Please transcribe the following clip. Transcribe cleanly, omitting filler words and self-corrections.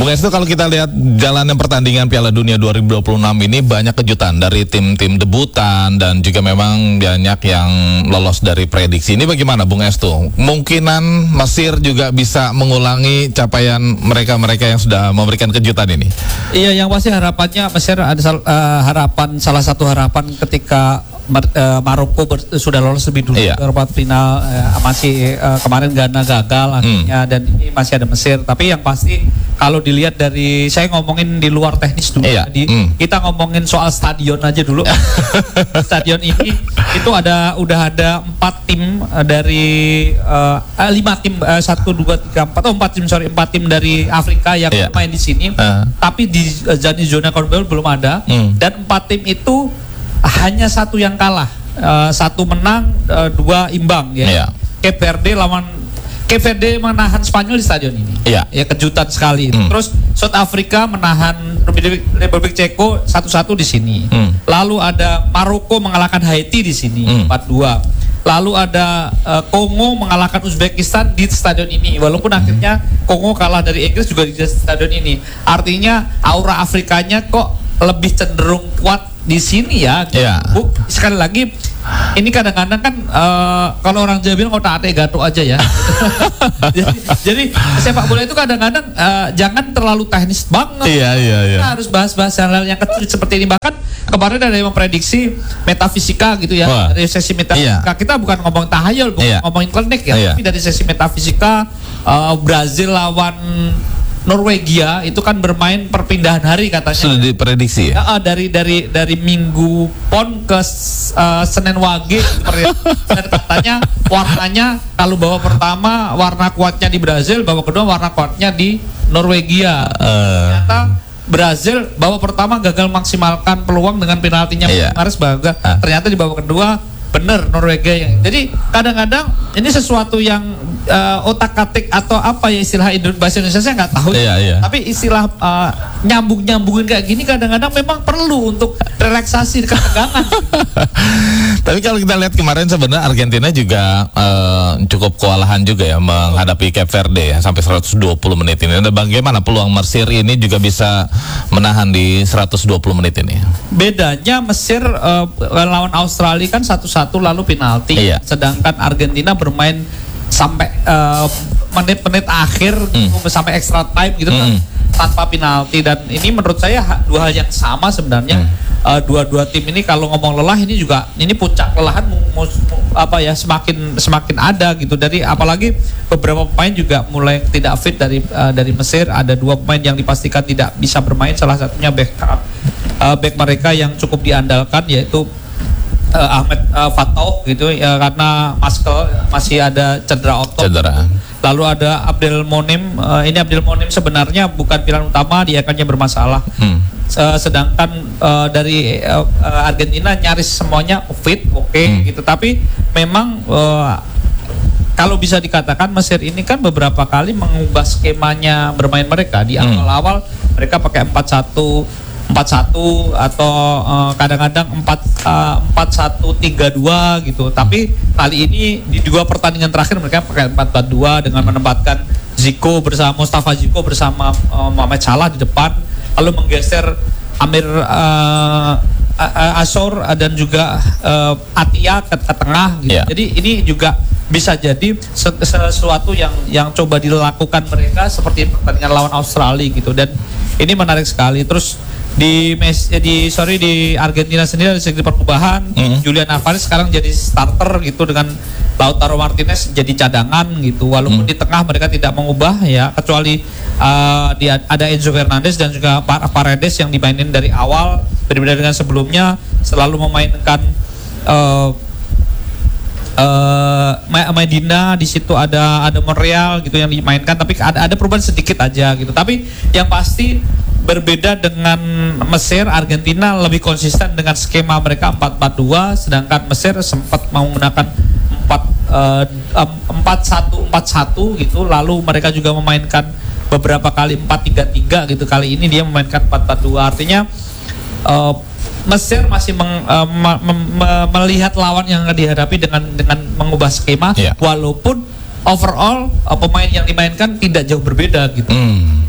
Bung Estu, kalau kita lihat jalannya pertandingan Piala Dunia 2026 ini banyak kejutan dari tim-tim debutan dan juga memang banyak yang lolos dari prediksi. Ini bagaimana Bung Estu? Mungkinan Mesir juga bisa mengulangi capaian mereka-mereka yang sudah memberikan kejutan ini? Iya, yang pasti harapannya Mesir ada salah satu harapan ketika Maroko sudah lolos lebih dulu ke perempat final, masih kemarin Ghana gagal akhirnya, dan ini masih ada Mesir. Tapi yang pasti kalau dilihat dari, saya ngomongin di luar teknis dulu, kita ngomongin soal stadion aja dulu. Stadion ini itu udah ada 4 tim dari 5 tim 1, 2, 3, 4 4 tim dari Afrika yang main di sini. Tapi di zona CONMEBOL belum ada, dan 4 tim itu hanya 1 yang kalah, 1 menang, 2 imbang ya. Cape Verde menahan Spanyol di stadion ini. Ya, kejutan sekali. Terus South Africa menahan Republik Ceko 1-1 di sini. Lalu ada Maroko mengalahkan Haiti di sini 4-2. Lalu ada Kongo mengalahkan Uzbekistan di stadion ini. Walaupun akhirnya Kongo kalah dari Inggris juga di stadion ini. Artinya aura Afrikanya kok lebih cenderung kuat di sini ya. Sekali lagi, ini kadang-kadang kan kalau orang Jawa bilang otak ate gato aja ya. jadi sepak bola itu kadang-kadang jangan terlalu teknis banget. Kita harus bahas-bahas hal yang kecil seperti ini. Bahkan kemarin ada yang memprediksi metafisika gitu ya. Dari sesi metafisika kita bukan ngomong tahayul, bukan ngomongin klinik ya, tapi dari sesi metafisika Brazil lawan Norwegia itu kan bermain perpindahan hari katanya. Sudah diprediksi ya? Dari Minggu Pon ke Senin Wage dan katanya warnanya kalau babak pertama warna kuatnya di Brazil, babak kedua warna kuatnya di Norwegia. Ternyata Brazil babak pertama gagal maksimalkan peluang dengan penaltinya Mahrez Baga. Ternyata di babak kedua bener Norwegia yang. Jadi kadang-kadang ini sesuatu yang otak-atik atau apa ya istilah bahasa Indonesia saya nggak tahu. Tapi istilah nyambung-nyambungin kayak gini kadang-kadang memang perlu untuk relaksasi ketegangan. Tapi kalau kita lihat kemarin sebenarnya Argentina juga cukup kewalahan juga ya menghadapi Cape Verde ya sampai 120 menit ini. Dan bagaimana peluang Mesir ini juga bisa menahan di 120 menit ini? Bedanya Mesir lawan Australia kan 1-1 lalu penalti, sedangkan Argentina bermain sampai menit-menit akhir sampai extra time gitu kan tanpa penalti. Dan ini menurut saya 2 hal yang sama sebenarnya. Dua tim ini kalau ngomong lelah ini juga ini puncak kelelahan semakin ada gitu. Dari apalagi beberapa pemain juga mulai tidak fit dari Mesir. Ada 2 pemain yang dipastikan tidak bisa bermain, salah satunya back mereka yang cukup diandalkan yaitu Ahmed Fatou gitu ya, karena masih ada cedera otot. Lalu ada Abdel Monem. Ini Abdel Monem sebenarnya bukan pilihan utama, dia akannya bermasalah. Sedangkan dari Argentina nyaris semuanya fit, gitu. Tapi memang kalau bisa dikatakan Mesir ini kan beberapa kali mengubah skemanya bermain mereka. Di awal-awal mereka pakai 4-1 atau kadang-kadang 4-1-3-2 gitu. Tapi kali ini di 2 pertandingan terakhir mereka pakai 4-4-2 dengan menempatkan Mustafa Ziko bersama Mohamed Salah di depan, lalu menggeser Amir Asor dan juga Atia ke tengah gitu. Jadi ini juga bisa jadi sesuatu yang coba dilakukan mereka seperti pertandingan lawan Australia gitu. Dan ini menarik sekali. Terus di Argentina sendiri ada sedikit perubahan. Julian Alvarez sekarang jadi starter gitu dengan Lautaro Martinez jadi cadangan gitu. Walaupun di tengah mereka tidak mengubah ya, kecuali ada Enzo Fernandez dan juga Paredes yang dimainin dari awal. Berbeda dengan sebelumnya selalu memainkan Medina, di situ ada Monreal gitu yang dimainkan, tapi ada perubahan sedikit aja gitu. Tapi yang pasti berbeda dengan Mesir, Argentina lebih konsisten dengan skema mereka 4-4-2, sedangkan Mesir sempat menggunakan 4-1-4-1 gitu. Lalu mereka juga memainkan beberapa kali 4-3-3 gitu. Kali ini dia memainkan 4-4-2. Artinya Mesir masih melihat lawan yang dihadapi dengan mengubah skema, walaupun overall pemain yang dimainkan tidak jauh berbeda gitu.